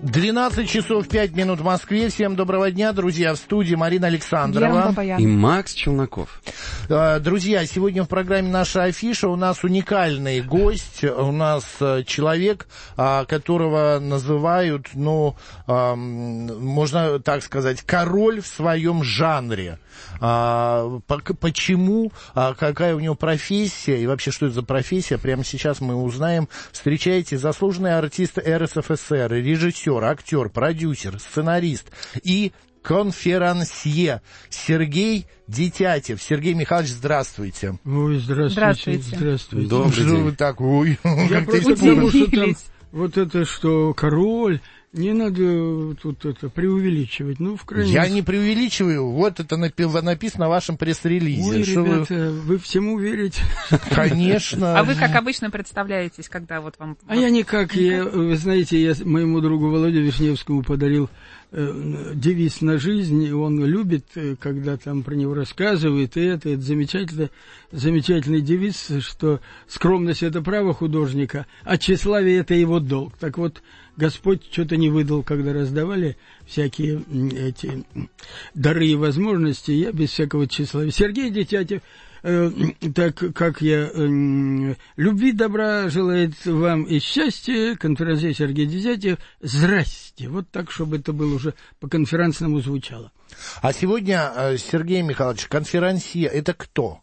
12 часов 5 минут в Москве. Всем доброго дня, друзья. В студии Марина Александрова и Макс Челноков. Друзья, сегодня в программе «Наша афиша» у нас уникальный гость. У нас человек, которого называют, можно так сказать, король в своем жанре. Почему, какая у него профессия и вообще, что это за профессия, прямо сейчас мы узнаем. Встречайте, заслуженный артист РСФСР, режиссер, актер, продюсер, сценарист и конферансье Сергей Детятев. Сергей Михайлович, здравствуйте. Ой, здравствуйте. Здравствуйте. Добрый день. Что вы так, ой, я просто думаю, что там вот это, что король, не надо тут это преувеличивать. Я не преувеличиваю. Вот это написано в вашем пресс-релизе. Ой, ребята, вы всему верите? Конечно. А вы, как обычно, представляетесь, когда вот вам... А я никак. Вы знаете, я моему другу Володе Вишневскому подарил девиз на жизнь. Он любит, когда там про него рассказывают. И это замечательный девиз, что скромность — это право художника, а тщеславие — это его долг. Так вот, Господь что-то не выдал, когда раздавали всякие эти дары и возможности. Я без всякого тщеславия. Сергей Детятев, так как я любви, добра желает вам и счастья, конферансье Сергей Детятев, здрасте. Вот так, чтобы это было уже по-конференционному звучало. А сегодня, Сергей Михайлович, конферансье — это кто?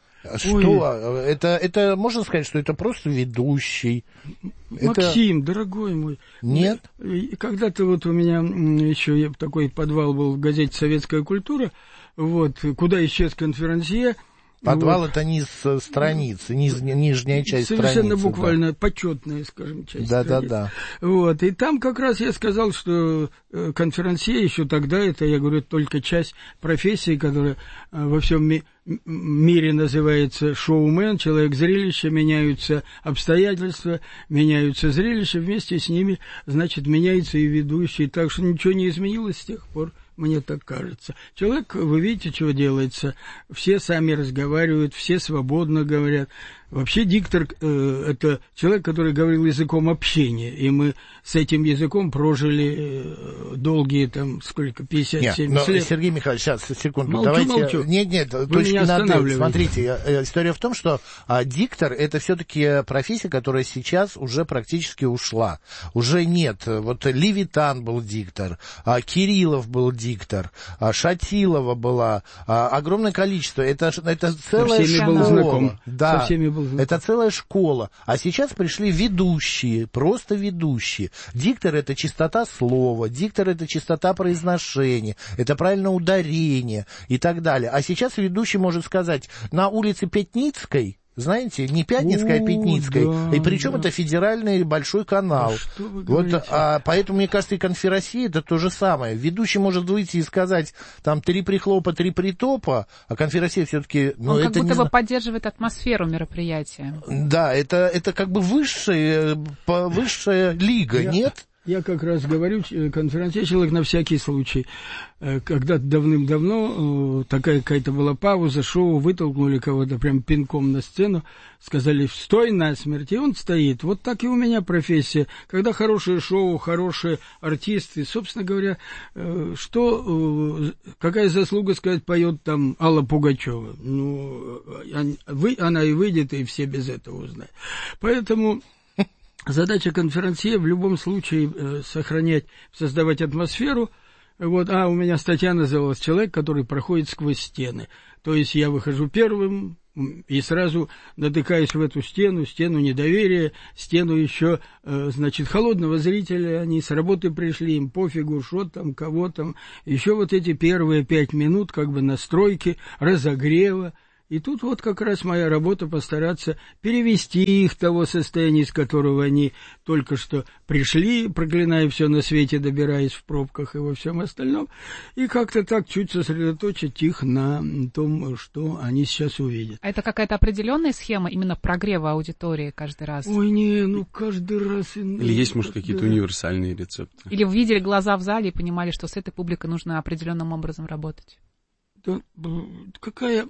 Что? Это можно сказать, что это просто ведущий? Максим, дорогой мой. Нет? Когда-то вот у меня еще такой подвал был в газете «Советская культура», вот, куда исчез конферансье. Подвал — это низ страницы, нижняя часть страницы. Совершенно буквально почетная, скажем, часть страницы. Да. Вот, и там как раз я сказал, что конферансье еще тогда, это, я говорю, только часть профессии, которая во всем мире называется шоумен, человек зрелища, меняются обстоятельства, меняются зрелища, вместе с ними, значит, меняется и ведущий, так что ничего не изменилось с тех пор. Мне так кажется. Человек, вы видите, что делается. Все сами разговаривают, все свободно говорят. Вообще диктор это человек, который говорил языком общения. И мы с этим языком прожили долгие, там, сколько, 57 лет. Сергей Михайлович, сейчас, секунду. Молчу. Нет, вы точки меня останавливаете. Смотрите, история в том, что диктор — это все-таки профессия, которая сейчас уже практически ушла. Уже нет. Вот Левитан был диктор, Кириллов был диктор, Шатилова была, огромное количество. Это целая школа. Да. Это целая школа. А сейчас пришли ведущие, просто ведущие. Диктор — это чистота слова, диктор — это чистота произношения, это правильное ударение и так далее. А сейчас ведущий может сказать: на улице Пятницкой, знаете, не Пятницкая, а Пятницкая. Да, и причем это федеральный большой канал. Поэтому, мне кажется, и конферансье — это то же самое. Ведущий может выйти и сказать там 3 прихлопа, 3 притопа, а конферансье все-таки... Он как будто бы поддерживает атмосферу мероприятия. Да, это как бы высшая лига, нет? Я как раз говорю, конферансье — человек на всякий случай. Когда-то давным-давно такая какая-то была пауза, шоу, вытолкнули кого-то прям пинком на сцену, сказали: «Стой насмерть», и он стоит. Вот так и у меня профессия. Когда хорошее шоу, хорошие артисты, собственно говоря, какая заслуга, сказать, поет там Алла Пугачева? Она и выйдет, и все без этого узнают. Поэтому... Задача конферансье в любом случае сохранять, создавать атмосферу. Вот, у меня статья называлась «Человек, который проходит сквозь стены». То есть я выхожу первым и сразу натыкаюсь в эту стену недоверия, стену еще, холодного зрителя. Они с работы пришли, им пофигу, что там, кого там. Еще вот эти первые 5 минут как бы настройки, разогрева. И тут вот как раз моя работа — постараться перевести их того состояния, из которого они только что пришли, проклиная все на свете, добираясь в пробках и во всем остальном, и как-то так чуть сосредоточить их на том, что они сейчас увидят. А это какая-то определенная схема именно прогрева аудитории каждый раз? Ой, каждый раз... Или есть, может, какие-то универсальные рецепты? Или вы видели глаза в зале и понимали, что с этой публикой нужно определенным образом работать? Да, какая...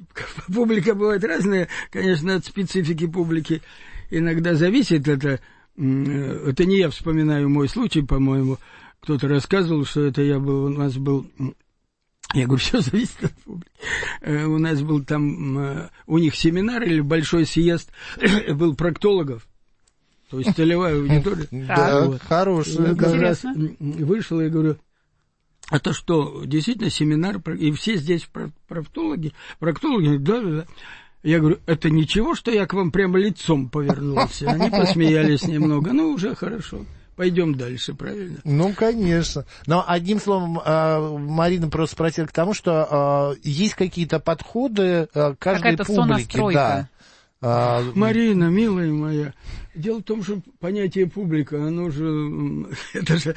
Публика бывает разная, конечно, от специфики публики иногда зависит это. это не я вспоминаю мой случай, по-моему, кто-то рассказывал, что это у нас был... Я говорю, все зависит от публики. У нас был там, у них семинар или большой съезд был проктологов, то есть целевая аудитория. Да, хорошая. Как раз вышел и говорю, это что, действительно семинар, и все здесь проктологи? Да. Я говорю, это ничего, что я к вам прямо лицом повернулся? Они посмеялись немного, уже хорошо. Пойдем дальше, правильно? Ну, конечно. Но одним словом, Марина просто спросила к тому, что есть какие-то подходы каждой какая-то публике. сонастройка. Да. Марина, милая моя, дело в том, что понятие публика, оно же, это же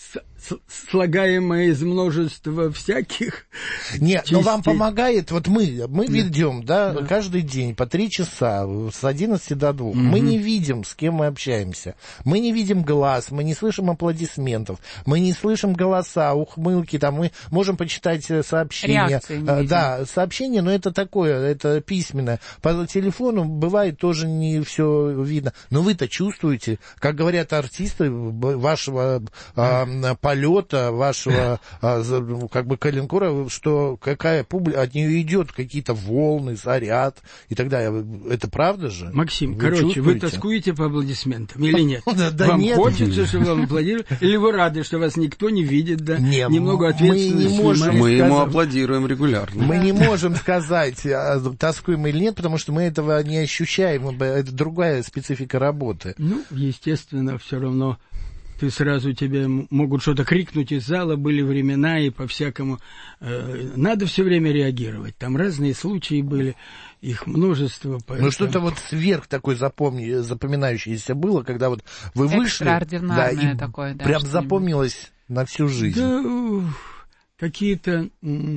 слагаемое из множества всяких Нет, частей. но вам помогает, вот мы ведем, да, каждый день по 3 часа, с 11 до 2. Мы не видим, с кем мы общаемся. Мы не видим глаз, мы не слышим аплодисментов, мы не слышим голоса, ухмылки, там, мы можем почитать сообщения. Реакции не видим. Да, сообщения, но это такое, это письменное. По телефону бывает тоже не все видно. Но вы-то чувствуете, как говорят артисты, вашего полета, вашего как бы калинкора, что какая публика, от нее идет какие-то волны, заряд и так далее. Это правда же? Максим, Вы короче, чувствуете? вы тоскуете по аплодисментам или нет? Да Вам нет. хочется, чтобы вам аплодировали? Или вы рады, что вас никто не видит, да? Нет, Немного мы ответственности не можем снимаем? Мы ему сказал. аплодируем регулярно. Мы не можем сказать, тоскуем или нет, потому что мы этого не ощущаем. Это другая специфика работы. Естественно, все равно тебе могут что-то крикнуть из зала, были времена, и по-всякому. Надо все время реагировать. Там разные случаи были, их множество. Поэтому... Ну, что-то вот сверх такой запоминающееся было, когда вот вы вышли, экстраординарное такое, да, прям что-нибудь. запомнилось на всю жизнь. Да, какие-то...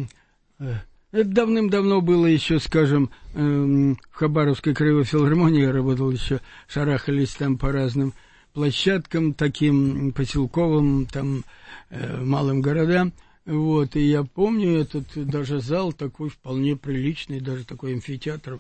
Это давным-давно было еще, скажем, в Хабаровской краевой филармонии я работал еще, шарахались там по разным площадкам, таким поселковым, там, малым городам. Вот, и я помню этот даже зал такой вполне приличный, даже такой амфитеатр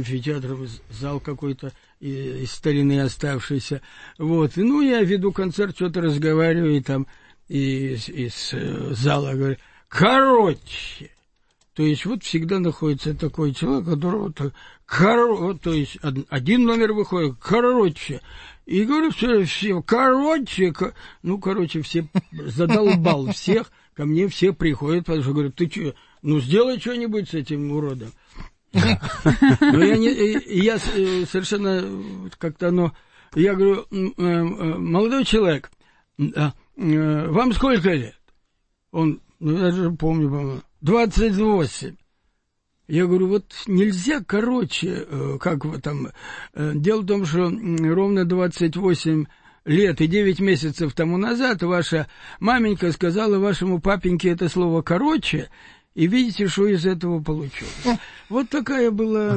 зал какой-то из старины оставшийся. Вот, и, я веду концерт, что-то разговариваю, и там из зала говорю, короче. То есть вот всегда находится такой человек, которого то есть один номер выходит, короче. И говорю, все, короче, все задолбал всех, ко мне все приходят, потому что говорят, ты что, сделай что-нибудь с этим уродом. Но я совершенно как-то я говорю, молодой человек, вам сколько лет? Он, я же помню, по-моему, 28. Я говорю, вот нельзя, как вы там... Дело в том, что ровно 28 лет и 9 месяцев тому назад ваша маменька сказала вашему папеньке это слово «короче», и видите, что из этого получилось. Вот такая была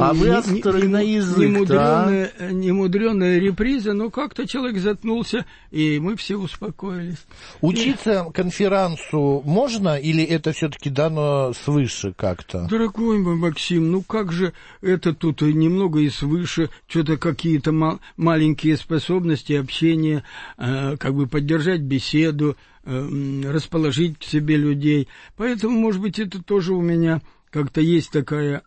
немудренная реприза, но как-то человек заткнулся, и мы все успокоились. Учиться конферансу можно, или это все-таки дано свыше как-то? Дорогой мой Максим, как же это тут немного и свыше, что-то какие-то маленькие способности общения, как бы поддержать беседу, расположить к себе людей. Поэтому, может быть, это тоже у меня как-то есть такой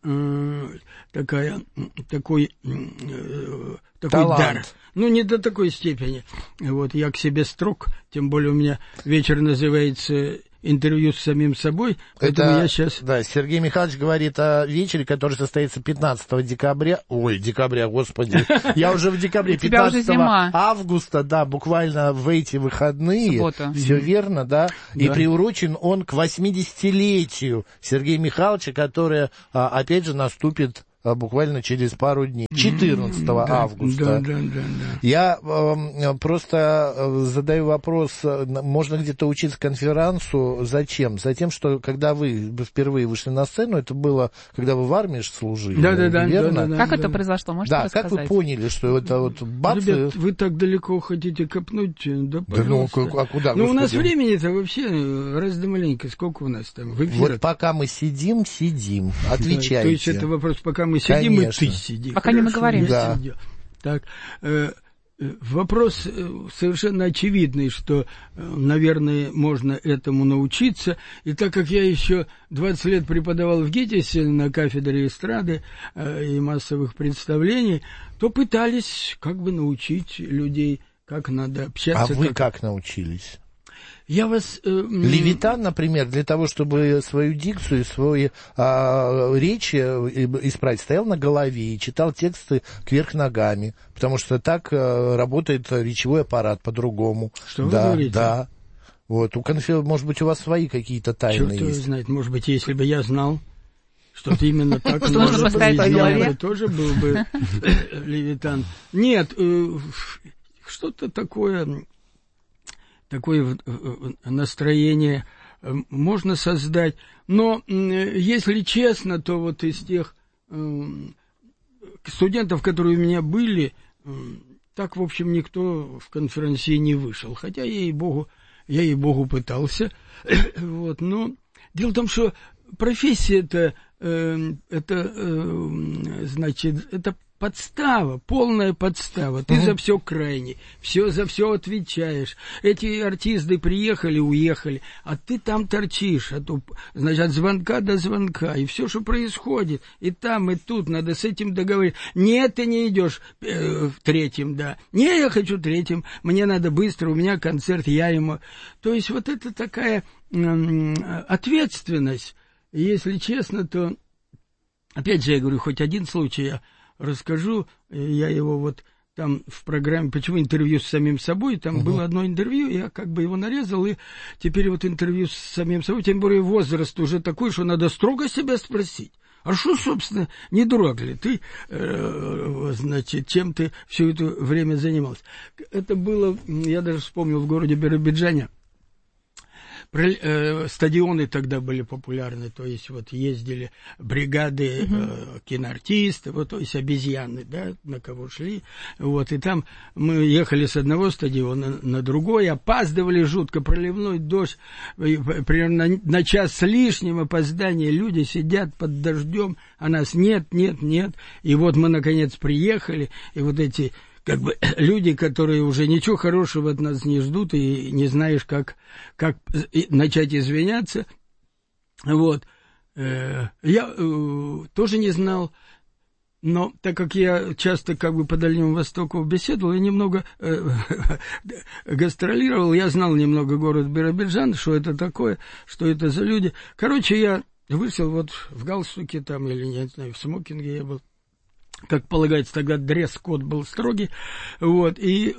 дар. Не до такой степени. Вот, я к себе строг, тем более у меня вечер называется интервью с самим собой, поэтому я сейчас... Да, Сергей Михайлович говорит о вечере, который состоится 15 декабря. Ой, декабря, господи. Я уже в декабре. 15 августа, да, буквально в эти выходные. Все верно, да. И приурочен он к 80-летию Сергея Михайловича, которое, опять же, наступит буквально через пару дней, 14 августа. Да. Я просто задаю вопрос, можно где-то учиться конферансу, зачем? Затем, что когда вы впервые вышли на сцену, это было, когда вы в армии служили, верно? Да. Как это произошло, можете рассказать? Как вы поняли, что это вот бац? Ребят, вы так далеко хотите копнуть, да, пожалуйста. А куда? У нас времени-то вообще раз-да маленько, сколько у нас там в эфире? Вот пока мы сидим, отвечайте. То есть это вопрос, пока мы сидим, конечно. и ты сиди. Пока не наговоримся. Да. Так, Вопрос совершенно очевидный, что, наверное, можно этому научиться. И так как я еще 20 лет преподавал в ГИТИСе на кафедре эстрады и массовых представлений, то пытались как бы научить людей, как надо общаться. А вы как научились? Я вас... Левитан, например, для того, чтобы свою дикцию, свою речь исправить, стоял на голове и читал тексты кверх ногами, потому что так работает речевой аппарат по-другому. Что вы говорите? Да. Вот. Может быть, у вас свои какие-то тайны есть. Черт его знает, может быть, если бы я знал, что-то именно так, что нужно поставить на голове, тоже был бы левитан. Нет, что-то такое настроение можно создать. Но, если честно, то вот из тех студентов, которые у меня были, так, в общем, никто в конференции не вышел. Хотя, ей-богу, пытался. Вот, но дело в том, что профессия значит, это подстава, полная подстава. Ты за все крайний, за все отвечаешь. Эти артисты приехали, уехали, а ты там торчишь, значит, от звонка до звонка, и все, что происходит, и там, и тут, надо с этим договориться. Нет, ты не идешь третьим, да. Не, я хочу третьим, мне надо быстро, у меня концерт, я ему... То есть вот это такая ответственность. Если честно, то, опять же, я говорю, хоть один случай я расскажу, я его вот там в программе «Почему интервью с самим собой», там было одно интервью, я как бы его нарезал, и теперь вот интервью с самим собой, тем более возраст уже такой, что надо строго себя спросить. А что, собственно, не дурак ли ты, значит, чем ты все это время занимался? Это было, я даже вспомнил, в городе Биробиджане. Стадионы тогда были популярны, то есть вот ездили бригады киноартистов, вот, то есть обезьяны, да, на кого шли, вот, и там мы ехали с одного стадиона на другой, опаздывали жутко, проливной дождь, примерно на час с лишним опоздание, люди сидят под дождем, а нас нет, и вот мы, наконец, приехали, и вот эти... как бы люди, которые уже ничего хорошего от нас не ждут, и не знаешь, как начать извиняться. Вот. Я тоже не знал, но так как я часто как бы по Дальнему Востоку беседовал, я немного гастролировал, я знал немного город Биробиджан, что это такое, что это за люди. Короче, я вышел вот в галстуке там, или, не знаю, в смокинге я был. Как полагается, тогда дресс-код был строгий, вот, и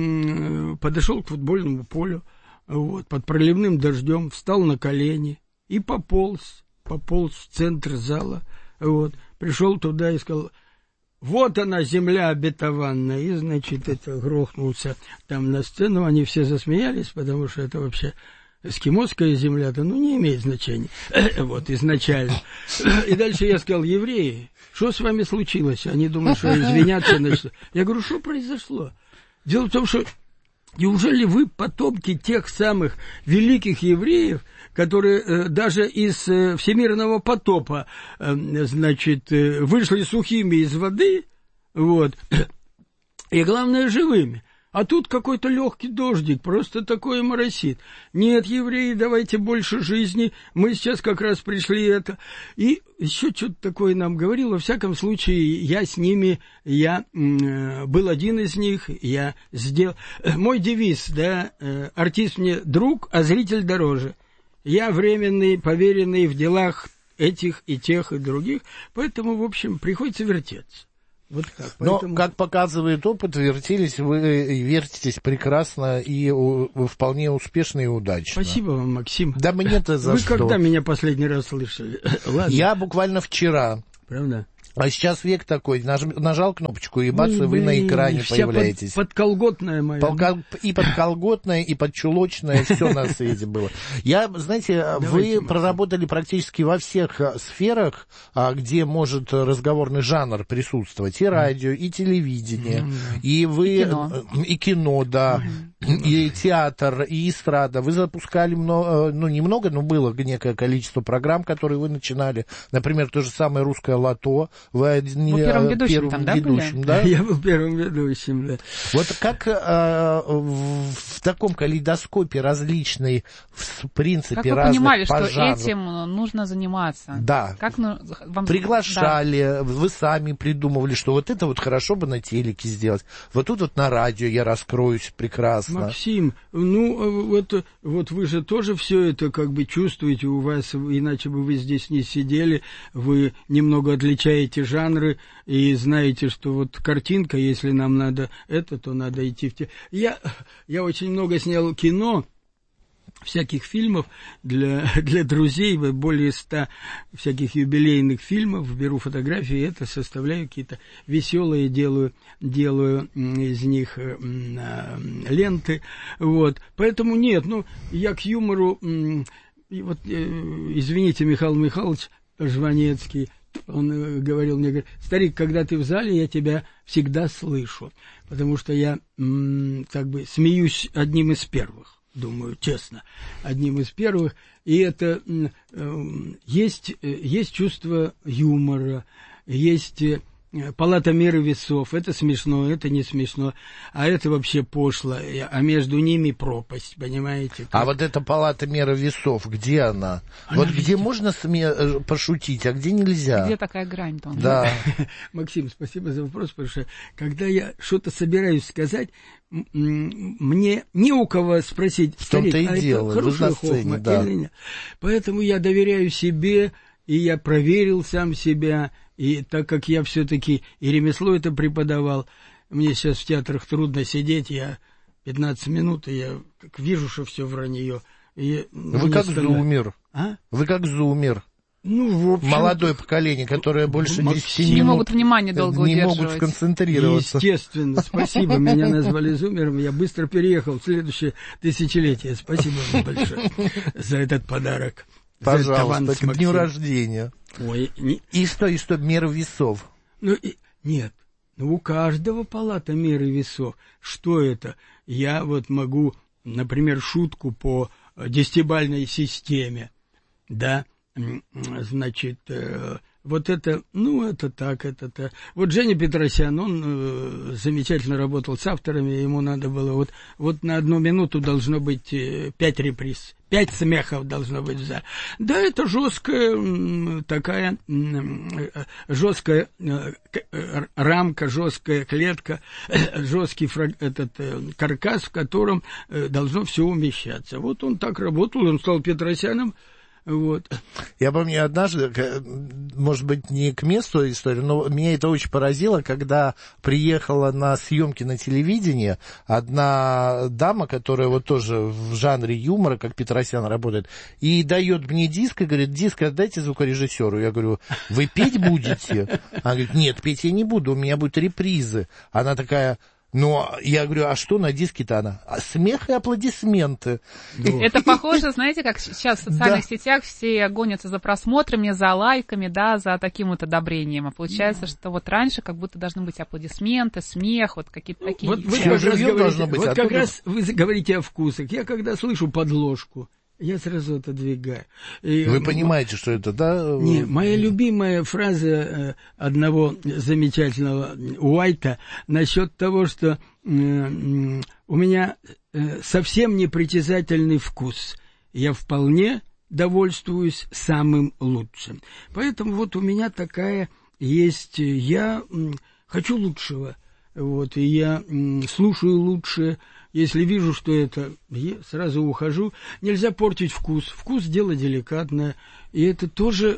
подошел к футбольному полю, вот, под проливным дождем, встал на колени и пополз в центр зала, вот, пришел туда и сказал: вот она, земля обетованная, и, значит, это грохнулся там на сцену, они все засмеялись, потому что это вообще... эскимосская земля-то, не имеет значения, вот, изначально. И дальше я сказал: евреи, что с вами случилось? Они думают, что извиняться начнут. Я говорю: что произошло? Дело в том, что неужели вы потомки тех самых великих евреев, которые даже из всемирного потопа, значит, вышли сухими из воды, вот, и, главное, живыми? А тут какой-то легкий дождик, просто такое моросит. Нет, евреи, давайте больше жизни, мы сейчас как раз пришли это. И еще что-то такое нам говорил, во всяком случае, я с ними, я был один из них, я сделал... Мой девиз, да, артист мне друг, а зритель дороже. Я временный, поверенный в делах этих и тех и других, поэтому, в общем, приходится вертеться. Вот так, поэтому... Но, как показывает опыт, вертитесь прекрасно и вполне успешно и удачно. Спасибо вам, Максим. Да мне-то за что. Вы когда меня последний раз слышали? Ладно. Я буквально вчера. Правда? А сейчас век такой, нажал кнопочку, и бац, вы на экране появляетесь. Подколготная моя. И подколготная, и подчулочная, все на свете было. Знаете, вы проработали практически во всех сферах, где может разговорный жанр присутствовать. И радио, и телевидение, и вы... И кино, да. и театр, и эстрада. Вы запускали много, ну, немного, но было некое количество программ, которые вы начинали. Например, то же самое «Русское лото». Вы первым ведущим там, да, ведущим, были? да? Я был первым ведущим, да. Вот как в таком калейдоскопе различной, в принципе, как вы разных понимали, по что жанру. этим нужно заниматься? Да. Как вам... Приглашали, вы сами придумывали, что вот это вот хорошо бы на телеке сделать. Вот тут вот на радио я раскроюсь прекрасно. Максим, ну вот вы же тоже все это как бы чувствуете, у вас, иначе бы вы здесь не сидели, вы немного отличаете жанры и знаете, что вот картинка, если нам надо это, то надо идти в те... Я очень много снял кино, всяких фильмов для друзей, более 100 всяких юбилейных фильмов, беру фотографии, это составляю какие-то веселые, делаю из них ленты, вот, поэтому нет, ну, я к юмору, вот, извините, Михаил Михайлович Жванецкий, он говорил мне, говорит: старик, когда ты в зале, я тебя всегда слышу, потому что я как бы смеюсь одним из первых. Думаю, честно, одним из первых. И это есть чувство юмора, есть палата меры весов. Это смешно, это не смешно, а это вообще пошло. А между ними пропасть, понимаете? А вот эта палата меры весов, где она? Вот где можно пошутить, а где нельзя? Где такая грань-то? Да. Максим, спасибо за вопрос, потому что когда я что-то собираюсь сказать, мне не у кого спросить, старик, а это хорошая хохма или нет. Поэтому я доверяю себе, и я проверил сам себя, и так как я все-таки и ремесло это преподавал, мне сейчас в театрах трудно сидеть, я 15 минут, и я как вижу, что все вранье. Вы как зумер. А? Вы как зумер. Ну, в общем, молодое поколение, которое больше 10 минут не могут внимание долго удерживать. Не могут сконцентрироваться. Естественно, спасибо, меня назвали зумером, я быстро переехал в следующее тысячелетие. Спасибо вам большое за этот подарок. Пожалуйста, к дню рождения. Ой, и что, мера весов? Нет, у каждого палата меры весов. Что это? Я вот могу, например, шутку по десятибалльной системе, да, значит, вот это, ну, это так. Вот Женя Петросян, он замечательно работал с авторами, ему надо было, вот на 1 минуту должно быть 5 реприз, 5 смехов должно быть в зале. Да, это жесткая такая, жесткая рамка, жесткая клетка, жесткий каркас, в котором должно все умещаться. Вот он так работал, он стал Петросяном. Вот. Я помню однажды, может быть, не к месту историю, но меня это очень поразило, когда приехала на съемки на телевидении одна дама, которая вот тоже в жанре юмора, как Петросян работает, и дает мне диск и говорит: диск отдайте звукорежиссеру. Я говорю: вы петь будете? Она говорит: нет, петь я не буду, у меня будут репризы. Она такая... Ну, я говорю: а что на диске-то она? Смех и аплодисменты. Это похоже, знаете, как сейчас в социальных сетях все гонятся за просмотрами, за лайками, да, за таким вот одобрением. А получается, что вот раньше как будто должны быть аплодисменты, смех, вот какие-то такие... Вот вы как раз вы говорите о вкусах. Я когда слышу подложку, я сразу отодвигаю. Вы понимаете, что это, да? Не, моя любимая фраза одного замечательного Уайта насчет того, что у меня совсем непритязательный вкус. Я вполне довольствуюсь самым лучшим. Поэтому вот у меня такая есть... Я хочу лучшего. Вот, и я слушаю лучше. Если вижу, что это, я сразу ухожу. Нельзя портить вкус. Вкус — дело деликатное. И это тоже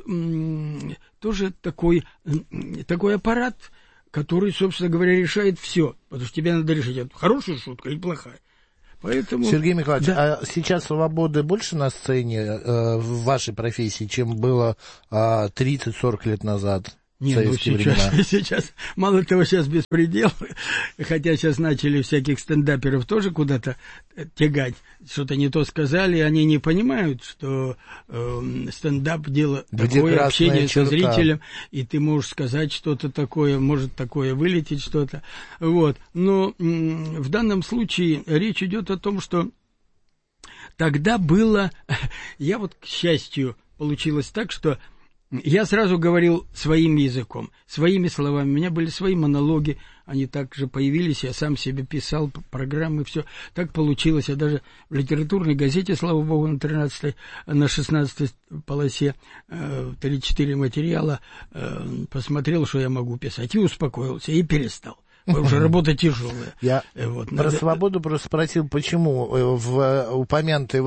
такой аппарат, который, собственно говоря, решает все. Потому что тебе надо решить, это хорошая шутка или плохая. Поэтому... Сергей Михайлович, да. А сейчас свободы больше на сцене в вашей профессии, чем было 30-40 лет назад? Нет, ну сейчас, мало того, сейчас беспредел, хотя сейчас начали всяких стендаперов тоже куда-то тягать, что-то не то сказали, они не понимают, что стендап — дело такое, общение со зрителем, и ты можешь сказать что-то такое, может такое вылететь что-то, вот. Но в данном случае речь идет о том, что тогда было, я вот, к счастью, получилось так, что я сразу говорил своим языком, своими словами. У меня были свои монологи, они также появились, я сам себе писал программы, все. Так получилось. Я даже в литературной газете, слава богу, на 13-й, на 16-й полосе 3-4 материала посмотрел, что я могу писать, и успокоился, и перестал. Уже работа тяжелая. Я про свободу просто спросил, почему в упомянутой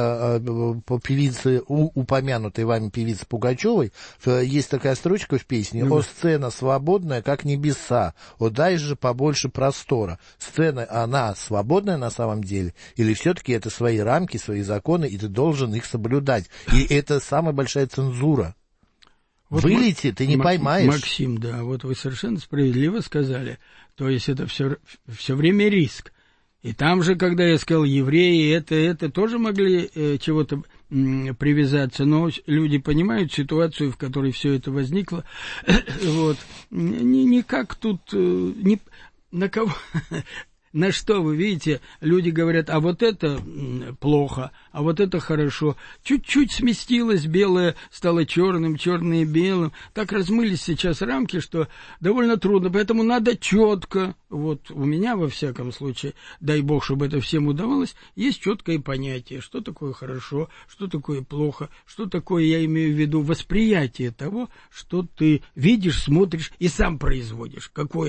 вами певице Пугачевой есть такая строчка в песне: «О, сцена свободная, как небеса, о, дай же побольше простора». Сцена, она свободная на самом деле? Или все-таки это свои рамки, свои законы, и ты должен их соблюдать? И это самая большая цензура. Вот вылети, ты не поймаешь. Максим, да, вот вы совершенно справедливо сказали. То есть это все время риск. И там же, когда я сказал евреи, это тоже могли чего-то привязаться, но люди понимают ситуацию, в которой все это возникло. Вот. Никак тут на кого... На что, вы видите, люди говорят, а вот это плохо, а вот это хорошо. Чуть-чуть сместилось, белое стало черным, черное белым. Так размылись сейчас рамки, что довольно трудно. Поэтому надо четко, вот у меня, во всяком случае, дай бог, чтобы это всем удавалось, есть четкое понятие, что такое хорошо, что такое плохо, что такое, я имею в виду, восприятие того, что ты видишь, смотришь и сам производишь.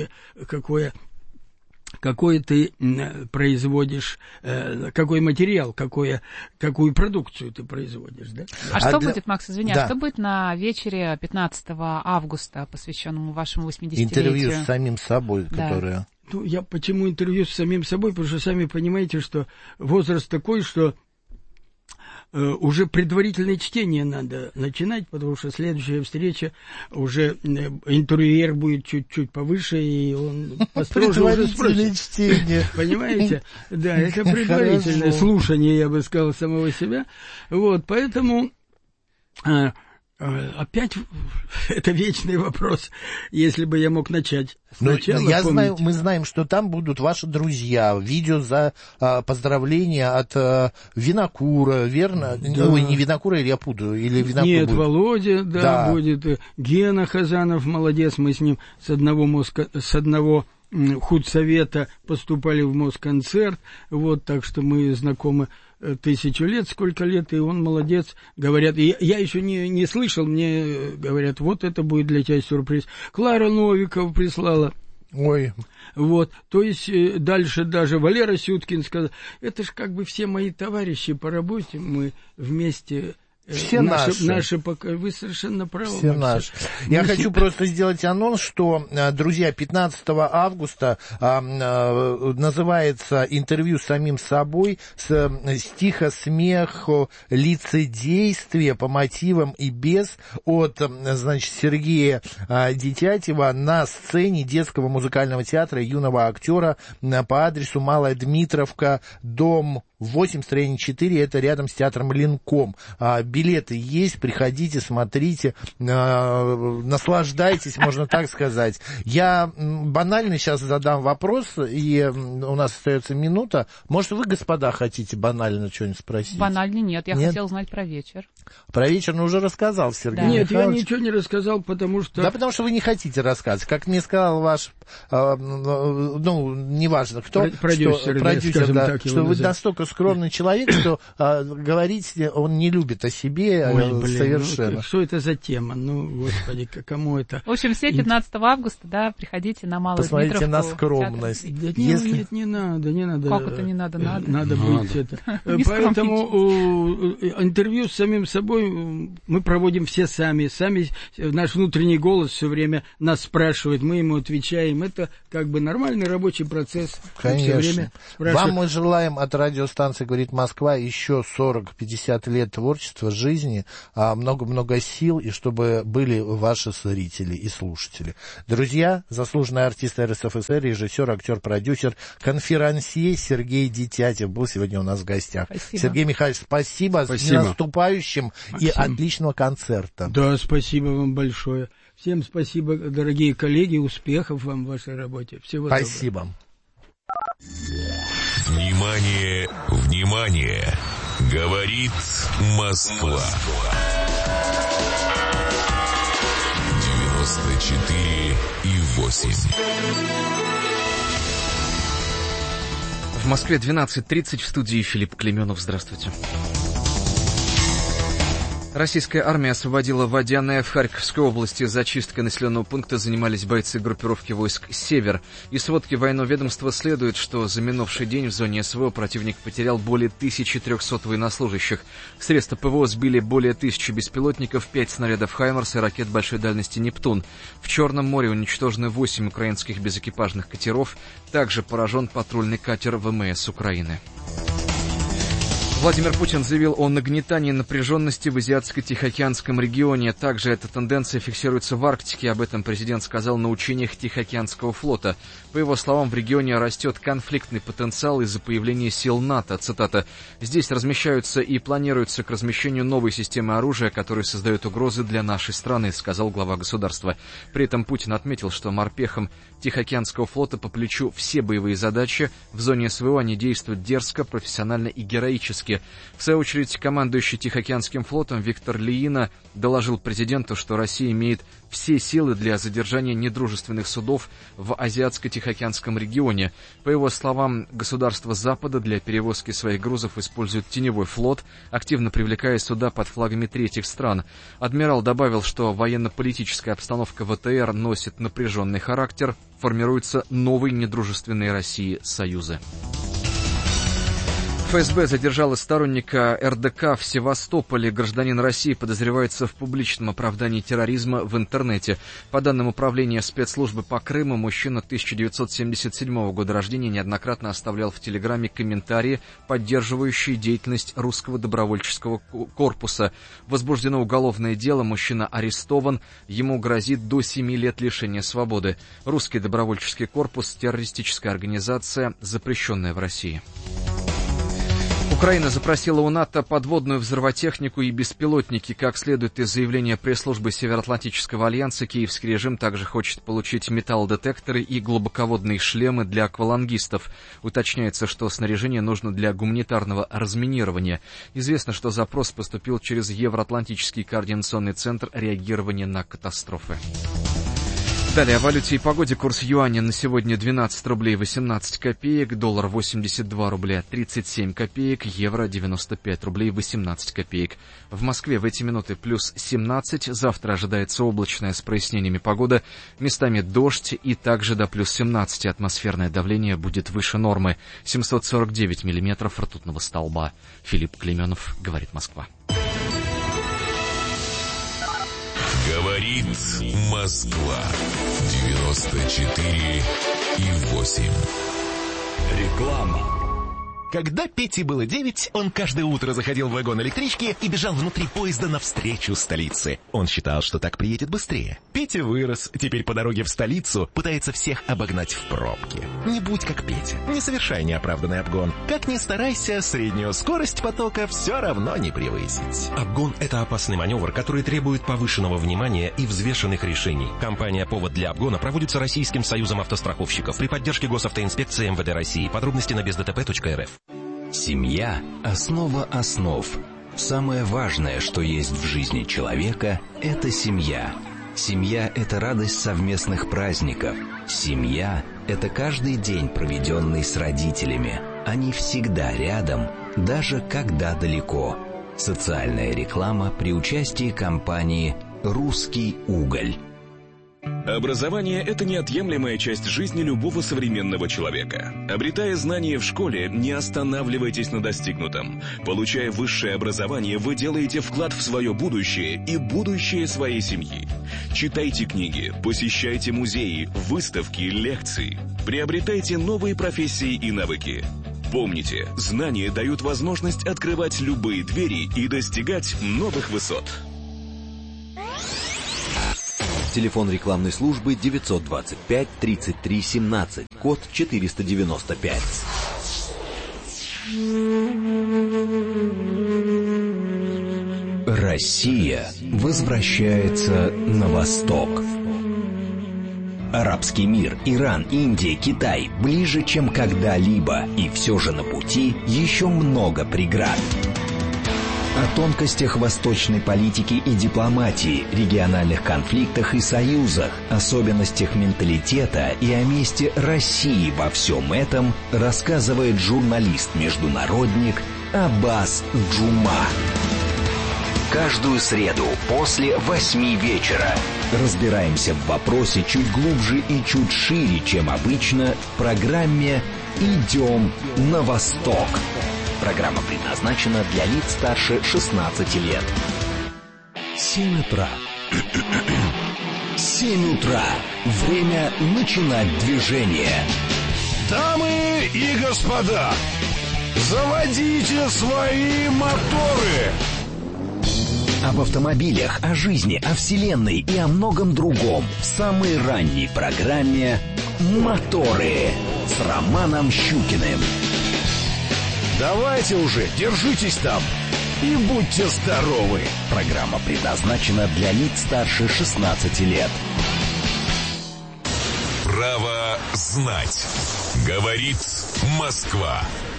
Какой ты производишь, какой материал, какую продукцию ты производишь, да? Что будет, Макс, извини, что будет на вечере 15 августа, посвященному вашему 80-летию? Интервью с самим собой, которое... Ну, почему интервью с самим собой? Потому что сами понимаете, что возраст такой, что уже предварительное чтение надо начинать, потому что следующая встреча уже интервьюер будет чуть-чуть повыше, и он построже уже спросит. Чтение. Понимаете? Да, это предварительное слушание, я бы сказал, самого себя. Вот, поэтому... Опять это вечный вопрос, если бы я мог начать сначала. Мы знаем, что там будут ваши друзья, видео за поздравления от Винокура, верно? Да. Ой, не Винокура, или я путаю, или Винокур. Нет, будет? Володя, да, будет. Гена Хазанов, молодец, мы с ним с одного худсовета поступали в Москонцерт, вот, так что мы знакомы 1000 лет, сколько лет, и он молодец, говорят, и я еще не слышал, мне говорят, вот это будет для тебя сюрприз. Клара Новикова прислала. Ой. Вот, то есть дальше даже Валера Сюткин сказал, это же как бы все мои товарищи по работе, мы вместе... Все наши. Вы совершенно правы. Все наши. Я хочу просто сделать анонс, что, друзья, 15 августа называется интервью с самим собой, стихо, смех, лицедействие по мотивам и без от, Сергея Детятева на сцене детского музыкального театра юного актера по адресу Малая Дмитровка, дом 8, строение 4, это рядом с театром Ленком. Билеты есть, приходите, смотрите, наслаждайтесь, можно так сказать. Я банально сейчас задам вопрос, и у нас остается минута. Может, вы, господа, хотите банально что-нибудь спросить? Банально нет, я хотела узнать про вечер. Про вечер, уже рассказал Сергей Михайлович. Нет, я ничего не рассказал, потому что... Да, потому что вы не хотите рассказывать. Как мне сказал ваш, неважно кто, продюсер, да, что вы настолько скромный человек, что говорить он не любит о себе. Совершенно. Что это за тема? Господи, кому это? В общем, все 15 августа, да, приходите на Малую Дмитровку. Посмотрите на скромность. Нет, не надо. Как это не надо? Надо быть это. Поэтому интервью с самим собой мы проводим все сами. Наш внутренний голос все время нас спрашивает, мы ему отвечаем. Это как бы нормальный рабочий процесс. Конечно. Вам мы желаем от радиостанции радиостанция «Говорит Москва» еще 40-50 лет творчества, жизни, много-много сил, и чтобы были ваши зрители и слушатели. Друзья, заслуженный артист РСФСР, режиссер, актер, продюсер, конферансье Сергей Детятев был сегодня у нас в гостях. Спасибо. Сергей Михайлович, спасибо. С наступающим и отличного концерта. Да, спасибо вам большое. Всем спасибо, дорогие коллеги, успехов вам в вашей работе. Всего доброго. Спасибо. Внимание, внимание! Говорит Москва. 94,8. В Москве 12:30, в студии Филипп Клеменов. Здравствуйте. Российская армия освободила Водяное в Харьковской области. Зачисткой населенного пункта занимались бойцы группировки войск «Север». Из сводки военного ведомства следует, что за минувший день в зоне СВО противник потерял более 1300 военнослужащих. Средства ПВО сбили более 1000 беспилотников, 5 снарядов «Хаймарс» и ракет большой дальности «Нептун». В Черном море уничтожены 8 украинских безэкипажных катеров. Также поражен патрульный катер ВМС Украины. Владимир Путин заявил о нагнетании напряженности в Азиатско-Тихоокеанском регионе. Также эта тенденция фиксируется в Арктике. Об этом президент сказал на учениях Тихоокеанского флота. По его словам, в регионе растет конфликтный потенциал из-за появления сил НАТО. Цитата. «Здесь размещаются и планируются к размещению новой системы оружия, которые создают угрозы для нашей страны», сказал глава государства. При этом Путин отметил, что морпехам Тихоокеанского флота по плечу все боевые задачи. В зоне СВО они действуют дерзко, профессионально и героически. В свою очередь, командующий Тихоокеанским флотом Виктор Лиина доложил президенту, что Россия имеет все силы для задержания недружественных судов в Азиатско-Тихоокеанском регионе. По его словам, государства Запада для перевозки своих грузов используют теневой флот, активно привлекая суда под флагами третьих стран. Адмирал добавил, что военно-политическая обстановка в ВТР носит напряженный характер, формируются новые недружественные России союзы. ФСБ задержала сторонника РДК в Севастополе. Гражданин России подозревается в публичном оправдании терроризма в интернете. По данным Управления спецслужбы по Крыму, мужчина 1977 года рождения неоднократно оставлял в Телеграме комментарии, поддерживающие деятельность русского добровольческого корпуса. Возбуждено уголовное дело, мужчина арестован, ему грозит до 7 лет лишения свободы. Русский добровольческий корпус – террористическая организация, запрещенная в России. Украина запросила у НАТО подводную взрывотехнику и беспилотники. Как следует из заявления пресс-службы Североатлантического альянса, киевский режим также хочет получить металлодетекторы и глубоководные шлемы для аквалангистов. Уточняется, что снаряжение нужно для гуманитарного разминирования. Известно, что запрос поступил через Евроатлантический координационный центр реагирования на катастрофы. Далее о валюте и погоде. Курс юаня на сегодня 12 рублей 18 копеек, доллар 82 рубля 37 копеек, евро 95 рублей 18 копеек. В Москве в эти минуты плюс 17, завтра ожидается облачная с прояснениями погода, местами дождь и также до плюс 17 атмосферное давление будет выше нормы, 749 миллиметров ртутного столба. Филипп Клеменов, говорит Москва. Говорит Москва. 94,8. Реклама. Когда Пете было 9, он каждое утро заходил в вагон электрички и бежал внутри поезда навстречу столице. Он считал, что так приедет быстрее. Петя вырос, теперь по дороге в столицу пытается всех обогнать в пробке. Не будь как Петя, не совершай неоправданный обгон. Как ни старайся, среднюю скорость потока все равно не превысить. Обгон – это опасный маневр, который требует повышенного внимания и взвешенных решений. Компания «Повод для обгона» проводится Российским союзом автостраховщиков при поддержке Госавтоинспекции МВД России. Подробности на бездтп.рф. Семья – основа основ. Самое важное, что есть в жизни человека – это семья. Семья – это радость совместных праздников. Семья – это каждый день, проведенный с родителями. Они всегда рядом, даже когда далеко. Социальная реклама при участии компании «Русский уголь». Образование – это неотъемлемая часть жизни любого современного человека. Обретая знания в школе, не останавливайтесь на достигнутом. Получая высшее образование, вы делаете вклад в свое будущее и будущее своей семьи. Читайте книги, посещайте музеи, выставки, лекции. Приобретайте новые профессии и навыки. Помните, знания дают возможность открывать любые двери и достигать новых высот. Телефон рекламной службы 925 33 17, код 495. Россия возвращается на восток. Арабский мир, Иран, Индия, Китай ближе, чем когда-либо, и все же на пути еще много преград. О тонкостях восточной политики и дипломатии, региональных конфликтах и союзах, особенностях менталитета и о месте России во всем этом рассказывает журналист-международник Аббас Джума. Каждую среду после 8 вечера разбираемся в вопросе чуть глубже и чуть шире, чем обычно, в программе «Идем на восток». Программа предназначена для лиц старше 16 лет. 7 утра. 7 утра. Время начинать движение. Дамы и господа, заводите свои моторы. Об автомобилях, о жизни, о вселенной и о многом другом в самой ранней программе «Моторы» с Романом Щукиным. Давайте уже, держитесь там и будьте здоровы. Программа предназначена для лиц старше 16 лет. Право знать. Говорит Москва.